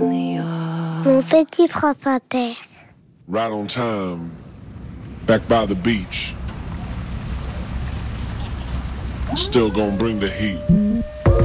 Mon petit frère-père. Right on time, back by the beach. Still gonna bring the heat.